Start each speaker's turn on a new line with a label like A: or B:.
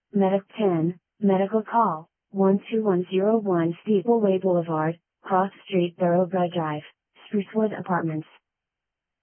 A: Medic 10, medical call, 12101 Steepleway Boulevard, Cross Street Thoroughbred Drive, Sprucewood Apartments.